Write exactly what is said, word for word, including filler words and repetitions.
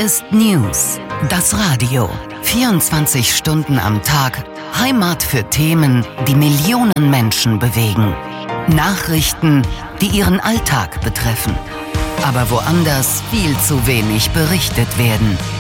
ist News, das Radio. vierundzwanzig Stunden am Tag, Heimat für Themen, die Millionen Menschen bewegen. Nachrichten, die ihren Alltag betreffen. Aber woanders viel zu wenig berichtet werden.